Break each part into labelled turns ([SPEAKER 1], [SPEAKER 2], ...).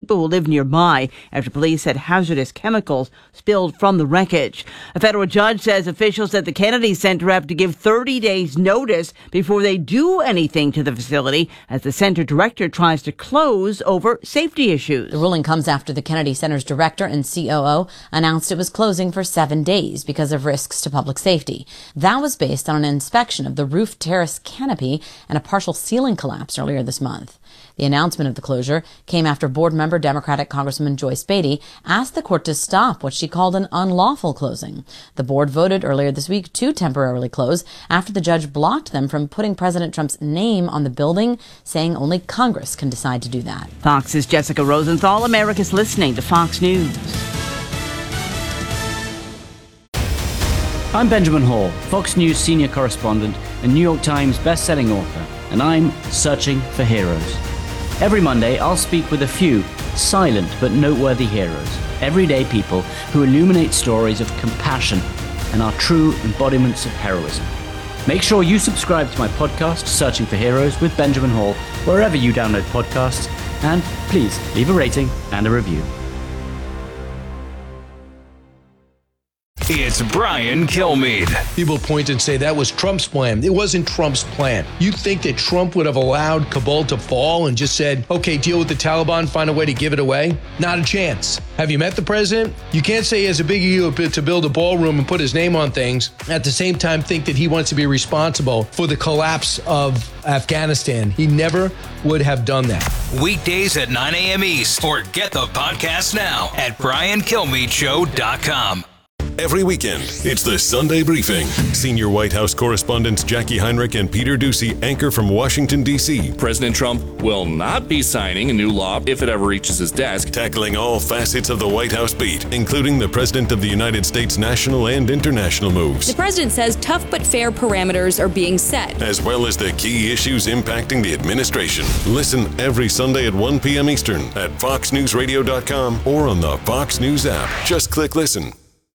[SPEAKER 1] people who live nearby after police said hazardous chemicals spilled from the wreckage. A federal judge says officials at the Kennedy Center have to give 30 days notice before they do anything to the facility as the center director tries to close over safety issues.
[SPEAKER 2] The ruling comes after the Kennedy Center's director and COO announced it was closing for 7 days because of risks to public safety. That was based on an inspection of the roof terrace canopy and a partial ceiling collapse earlier this month. The announcement of the closure came after board member Democratic Congresswoman Joyce Beatty asked the court to stop what she called an unlawful closing. The board voted earlier this week to temporarily close after the judge blocked them from putting President Trump's name on the building, saying only Congress can decide to do that.
[SPEAKER 1] Fox's Jessica Rosenthal. America's listening to Fox News.
[SPEAKER 3] I'm Benjamin Hall, Fox News senior correspondent and New York Times best-selling author, and I'm searching for heroes. Every Monday, I'll speak with a few silent but noteworthy heroes, everyday people who illuminate stories of compassion and are true embodiments of heroism. Make sure you subscribe to my podcast, Searching for Heroes with Benjamin Hall, wherever you download podcasts, and please leave a rating and a review.
[SPEAKER 4] It's Brian Kilmeade.
[SPEAKER 5] People point and say that was Trump's plan. It wasn't Trump's plan. You think that Trump would have allowed Kabul to fall and just said, okay, deal with the Taliban, find a way to give it away? Not a chance. Have you met the president? You can't say he has a big ego to build a ballroom and put his name on things. At the same time, think that he wants to be responsible for the collapse of Afghanistan. He never would have done that.
[SPEAKER 4] Weekdays at 9 a.m. East, or get the podcast now at briankilmeadshow.com.
[SPEAKER 6] Every weekend, it's the Sunday Briefing. Senior White House correspondents Jackie Heinrich and Peter Doocy anchor from Washington, D.C.
[SPEAKER 7] President Trump will not be signing a new law if it ever reaches his desk.
[SPEAKER 6] Tackling all facets of the White House beat, including the President of the United States national and international moves.
[SPEAKER 8] The president says tough but fair parameters are being set,
[SPEAKER 6] as well as the key issues impacting the administration. Listen every Sunday at 1 p.m. Eastern at foxnewsradio.com or on the Fox News app. Just click listen.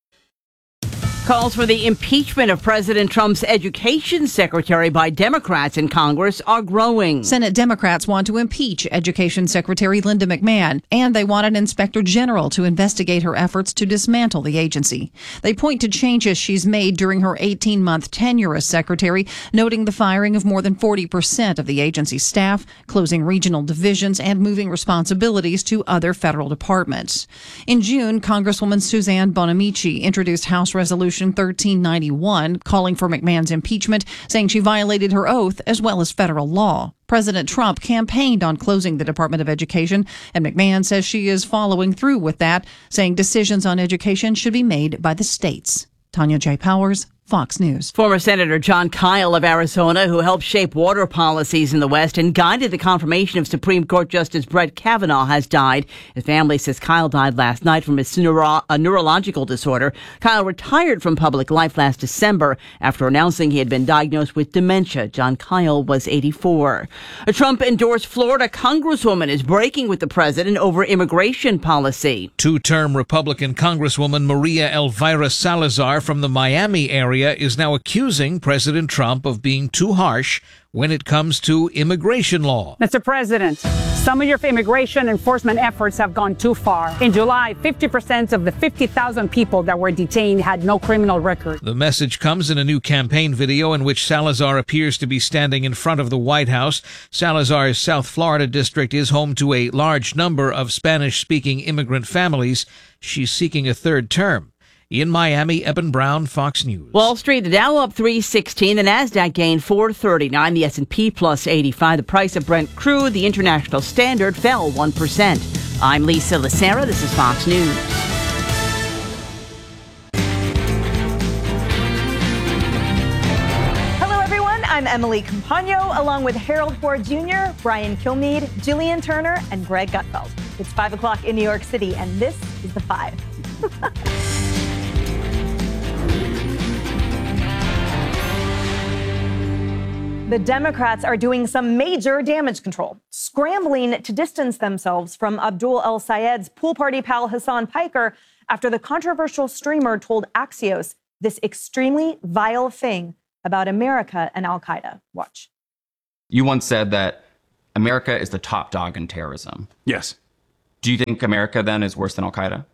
[SPEAKER 1] Calls for the impeachment of President Trump's education secretary by Democrats in Congress are growing.
[SPEAKER 9] Senate Democrats want to impeach Education Secretary Linda McMahon, and they want an inspector general to investigate her efforts to dismantle the agency. They point to changes she's made during her 18-month tenure as secretary, noting the firing of more than 40% of the agency's staff, closing regional divisions, and moving responsibilities to other federal departments. In June, Congresswoman Suzanne Bonamici introduced House Resolution 1391, calling for McMahon's impeachment, saying she violated her oath as well as federal law. President Trump campaigned on closing the Department of Education, and McMahon says she is following through with that, saying decisions on education should be made by the states. Tanya J. Powers, Fox News.
[SPEAKER 1] Former Senator Jon Kyl of Arizona, who helped shape water policies in the West and guided the confirmation of Supreme Court Justice Brett Kavanaugh, has died. His family says Kyl died last night from a neurological disorder. Kyl retired from public life last December after announcing he had been diagnosed with dementia. Jon Kyl was 84. A Trump-endorsed Florida congresswoman is breaking with the president over immigration policy.
[SPEAKER 10] Two-term Republican Congresswoman Maria Elvira Salazar from the Miami area is now accusing President Trump of being too harsh when it comes to immigration law.
[SPEAKER 11] Mr. President, some of your immigration enforcement efforts have gone too far. In July, 50% of the 50,000 people that were detained had no criminal record.
[SPEAKER 10] The message comes in a new campaign video in which Salazar appears to be standing in front of the White House. Salazar's South Florida district is home to a large number of Spanish-speaking immigrant families. She's seeking a third term. In Miami, Eben Brown, Fox News.
[SPEAKER 1] Wall Street, the Dow up 316, the Nasdaq gained 439, the S&P plus 85. The price of Brent crude, the international standard, fell 1%. I'm Lisa Lacera. This is Fox News.
[SPEAKER 12] Hello, everyone. I'm Emily Compagno, along with Harold Ford Jr., Brian Kilmeade, Jillian Turner, and Greg Gutfeld. It's 5 o'clock in New York City, and this is The Five. The Democrats are doing some major damage control, scrambling to distance themselves from Abdul El-Sayed's pool party pal Hassan Piker after the controversial streamer told Axios this extremely vile thing about America and al-Qaeda. Watch.
[SPEAKER 13] You once said that America is the top dog in terrorism.
[SPEAKER 14] Yes.
[SPEAKER 13] Do you think America then is worse than Al-Qaeda?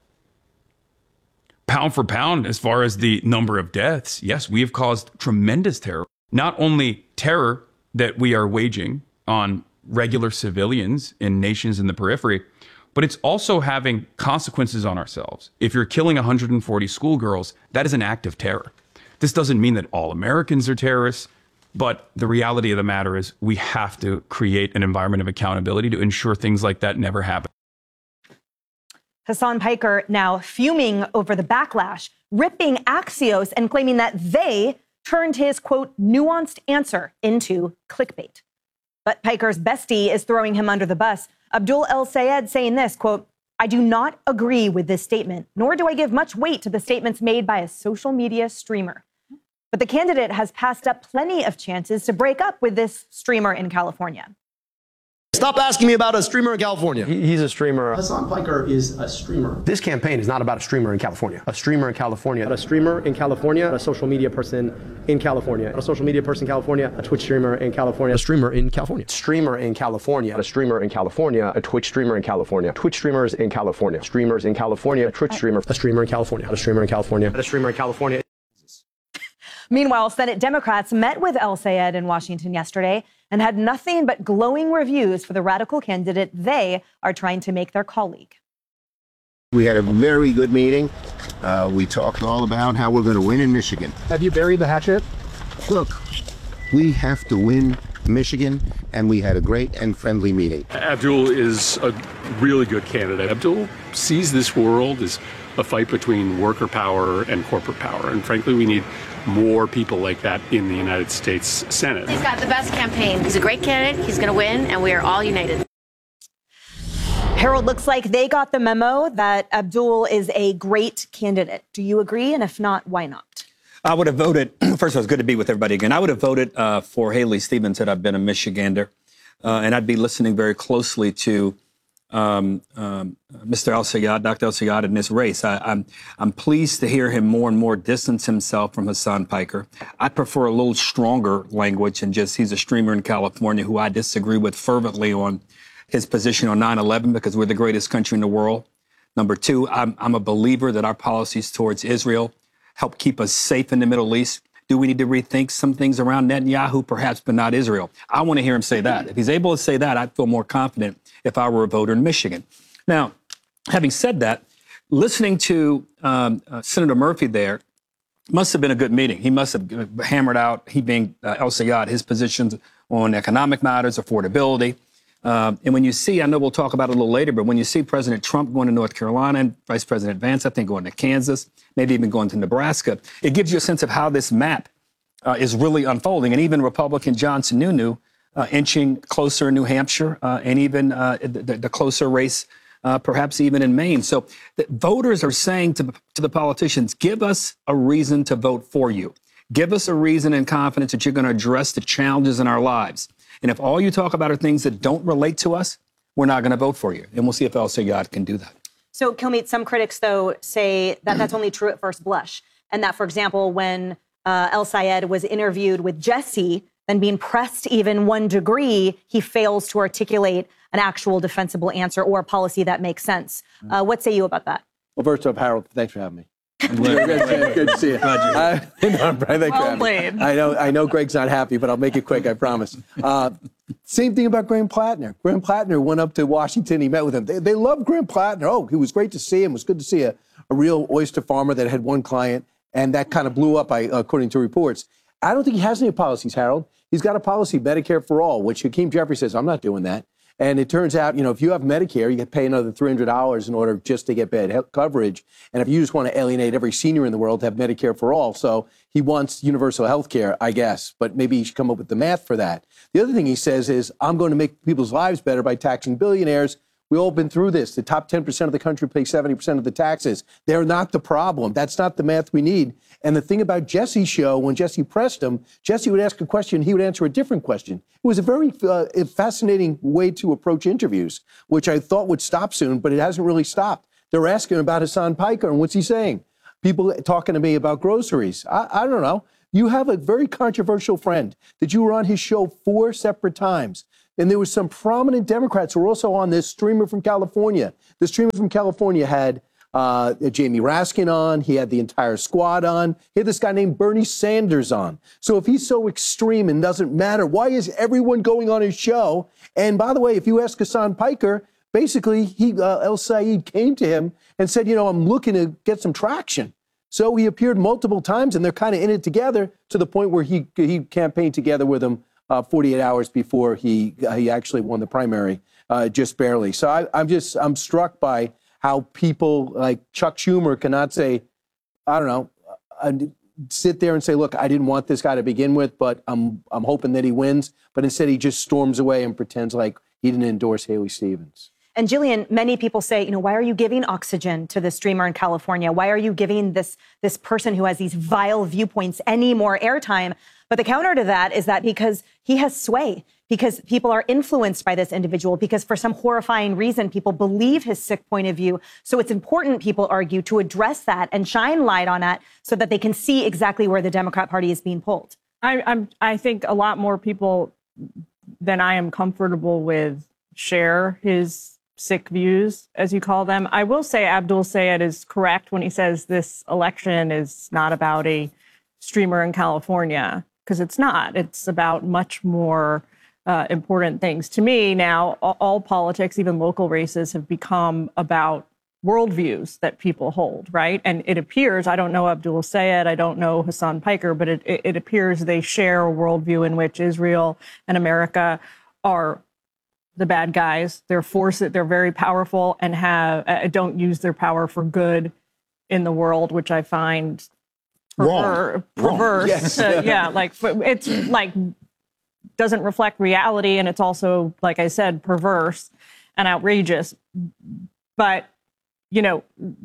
[SPEAKER 14] Pound for pound, as far as the number of deaths, yes, we have caused tremendous terror. Not only terror that we are waging on regular civilians in nations in the periphery, but it's also having consequences on ourselves. If you're killing 140 schoolgirls, that is an act of terror. This doesn't mean that all Americans are terrorists, but the reality of the matter is we have to create an environment of accountability to ensure things like that never happen.
[SPEAKER 12] Hasan Piker now fuming over the backlash, ripping Axios and claiming that they turned his, quote, nuanced answer into clickbait. But Piker's bestie is throwing him under the bus. Abdul El-Sayed saying this, quote, I do not agree with this statement, nor do I give much weight to the statements made by a social media streamer. But the candidate has passed up plenty of chances to break up with this streamer in California.
[SPEAKER 15] Stop asking me about a streamer in California.
[SPEAKER 16] He's a streamer.
[SPEAKER 15] Hasan Piker is a streamer.
[SPEAKER 16] This campaign is not about a streamer in California. A streamer in California.
[SPEAKER 15] A streamer in California. A social media person in California. A social media person in California. A Twitch streamer in California.
[SPEAKER 16] A streamer in California. Streamer in California. A streamer in California. A Twitch streamer in California. Twitch streamers in California. Streamers in California. A Twitch streamer.
[SPEAKER 15] A streamer in California.
[SPEAKER 16] A streamer in California.
[SPEAKER 15] A streamer in California.
[SPEAKER 12] Meanwhile, Senate Democrats met with El-Sayed in Washington yesterday and had nothing but glowing reviews for the radical candidate they are trying to make their colleague.
[SPEAKER 17] We had a very good meeting. We talked all about how we're going to win in Michigan.
[SPEAKER 15] Have you buried the hatchet?
[SPEAKER 17] Look, we have to win Michigan, and we had a great and friendly meeting.
[SPEAKER 18] Abdul is a really good candidate. Abdul sees this world as a fight between worker power and corporate power. And frankly, we need more people like that in the United States Senate.
[SPEAKER 19] He's got the best campaign. He's a great candidate. He's going to win, and we are all united.
[SPEAKER 12] Harold, looks like they got the memo that Abdul is a great candidate. Do you agree? And if not, why not?
[SPEAKER 20] I would have voted. First of all, it's good to be with everybody again. I would have voted for Haley Stevens had I been a Michigander. And I'd be listening very closely to Mr. El-Sayed, Dr. El-Sayed in this race. I'm pleased to hear him more and more distance himself from Hasan Piker. I prefer a little stronger language and just he's a streamer in California who I disagree with fervently on his position on 9/11 because we're the greatest country in the world. Number two, I'm a believer that our policies towards Israel help keep us safe in the Middle East. Do we need to rethink some things around Netanyahu? Perhaps, but not Israel. I want to hear him say that. If he's able to say that, I'd feel more confident if I were a voter in Michigan. Now, having said that, listening to Senator Murphy there must have been a good meeting. He must have hammered out, he being El-Sayed, his positions on economic matters, affordability. And when you see, I know we'll talk about it a little later, but when you see President Trump going to North Carolina and Vice President Vance, I think, going to Kansas, maybe even going to Nebraska, it gives you a sense of how this map is really unfolding. And even Republican John Sununu inching closer in New Hampshire and even the closer race, perhaps even in Maine. So the voters are saying to the politicians, give us a reason to vote for you. Give us a reason and confidence that you're going to address the challenges in our lives. And if all you talk about are things that don't relate to us, we're not going to vote for you. And we'll see if El-Sayed can do that.
[SPEAKER 12] So, Kilmeet, some critics, though, say that that's only true at first blush. And that, for example, when El-Sayed was interviewed with Jesse and being pressed even 1 degree, he fails to articulate an actual defensible answer or a policy that makes sense. What say you about that?
[SPEAKER 21] Well, first off, Harold, thanks for having me. Good to see you. Well played. I know Greg's not happy, but I'll make it quick, I promise. Same thing about Graham Plattner. Graham Plattner went up to Washington. He met with him. They love Graham Plattner. Oh, it was great to see him. It was good to see a real oyster farmer that had one client, and that kind of blew up, according to reports. I don't think he has any policies, Harold. He's got a policy, Medicare for all, which Hakeem Jeffries says, I'm not doing that. And it turns out, if you have Medicare, you get to pay another $300 in order just to get bad health coverage. And if you just want to alienate every senior in the world to have Medicare for all. So he wants universal health care, I guess, but maybe he should come up with the math for that. The other thing he says is, I'm going to make people's lives better by taxing billionaires. We've all been through this. The top 10% of the country pay 70% of the taxes. They're not the problem. That's not the math we need. And the thing about Jesse's show, when Jesse pressed him, Jesse would ask a question, he would answer a different question. It was a very fascinating way to approach interviews, which I thought would stop soon, but it hasn't really stopped. They're asking about Hasan Piker, and what's he saying? People talking to me about groceries. I don't know. You have a very controversial friend that you were on his show 4 separate times. And there was some prominent Democrats who were also on this streamer from California. The streamer from California had Jamie Raskin on. He had the entire squad on. He had this guy named Bernie Sanders on. So if he's so extreme and doesn't matter, why is everyone going on his show? And by the way, if you ask Hassan Piker, basically, El Sayed came to him and said, you know, I'm looking to get some traction. So he appeared multiple times, and they're kind of in it together to the point where he campaigned together with him 48 hours before he actually won the primary, just barely. So I'm struck by how people like Chuck Schumer cannot say, I don't know, sit there and say, look, I didn't want this guy to begin with, but I'm hoping that he wins. But instead, he just storms away and pretends like he didn't endorse Haley Stevens.
[SPEAKER 12] And Jillian, many people say, you know, why are you giving oxygen to this streamer in California? Why are you giving this person who has these vile viewpoints any more airtime? But the counter to that is that because he has sway, because people are influenced by this individual, because for some horrifying reason, people believe his sick point of view. So it's important, people argue, to address that and shine light on that so that they can see exactly where the Democrat Party is being pulled.
[SPEAKER 2] I think a lot more people than I am comfortable with share his sick views, as you call them. I will say Abdul Sayed is correct when he says this election is not about a streamer in California, because it's not. It's about much more important things. To me now, all politics, even local races, have become about worldviews that people hold, right? And it appears, I don't know Abdul Sayed, I don't know Hassan Piker, but it appears they share a worldview in which Israel and America are the bad guys. They're very powerful and don't use their power for good in the world, which I find perverse. Yes. Yeah, like it's like doesn't reflect reality, and it's also, like I said, perverse and outrageous. But you know,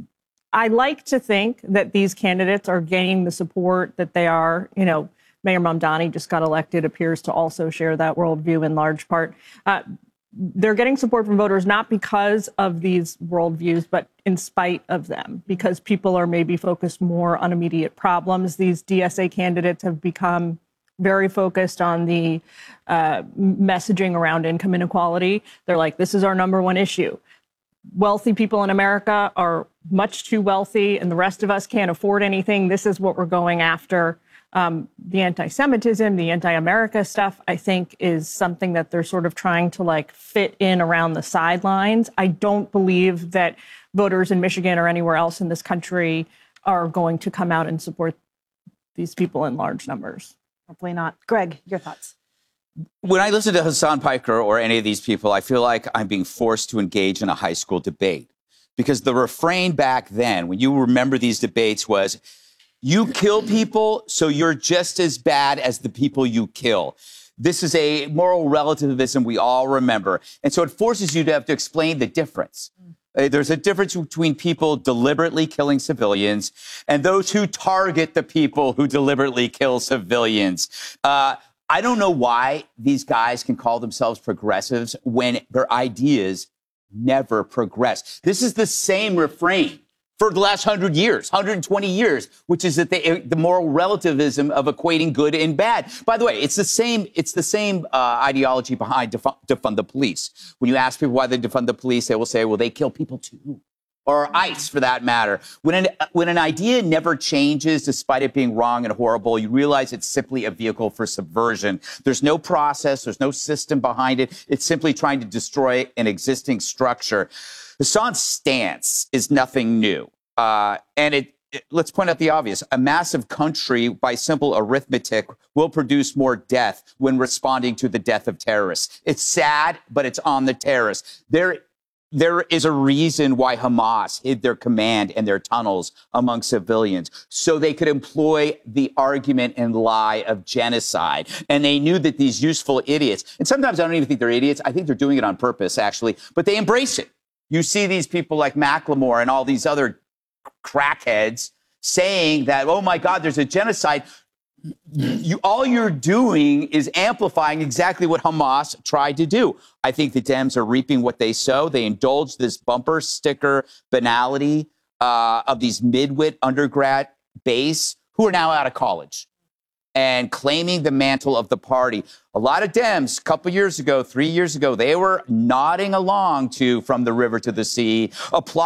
[SPEAKER 2] I like to think that these candidates are gaining the support that they are. You know, Mayor Mamdani just got elected, appears to also share that worldview in large part. They're getting support from voters not because of these worldviews, but in spite of them, because people are maybe focused more on immediate problems. These DSA candidates have become very focused on the messaging around income inequality. They're like, this is our number one issue. Wealthy people in America are much too wealthy, and the rest of us can't afford anything. This is what we're going after. The anti-Semitism, the anti-America stuff, I think, is something that they're sort of trying to like fit in around the sidelines. I don't believe that voters in Michigan or anywhere else in this country are going to come out and support these people in large numbers.
[SPEAKER 12] Hopefully not. Greg, your thoughts?
[SPEAKER 22] When I listen to Hassan Piker or any of these people, I feel like I'm being forced to engage in a high school debate, because the refrain back then, when you remember these debates, was, you kill people, so you're just as bad as the people you kill. This is a moral relativism we all remember. And so it forces you to have to explain the difference. There's a difference between people deliberately killing civilians and those who target the people who deliberately kill civilians. I don't know why these guys can call themselves progressives when their ideas never progress. This is the same refrain for the last 100 years, 120 years, which is that the moral relativism of equating good and bad. By the way, it's the same ideology behind defund the police. When you ask people why they defund the police, they will say, well, they kill people too. Or ICE, for that matter. When an idea never changes, despite it being wrong and horrible, you realize it's simply a vehicle for subversion. There's no process. There's no system behind it. It's simply trying to destroy an existing structure. Hassan's stance is nothing new. And let's point out the obvious. A massive country, by simple arithmetic, will produce more death when responding to the death of terrorists. It's sad, but it's on the terrorists. There is a reason why Hamas hid their command and their tunnels among civilians, so they could employ the argument and lie of genocide. And they knew that these useful idiots, and sometimes I don't even think they're idiots, I think they're doing it on purpose, actually, but they embrace it. You see these people like Macklemore and all these other crackheads saying that, oh my God, there's a genocide. All you're doing is amplifying exactly what Hamas tried to do. I think the Dems are reaping what they sow. They indulge this bumper sticker banality of these midwit undergrad base who are now out of college. and claiming the mantle of the party. A lot of Dems, a couple years ago, 3 years ago, they were nodding along to From the River to the Sea,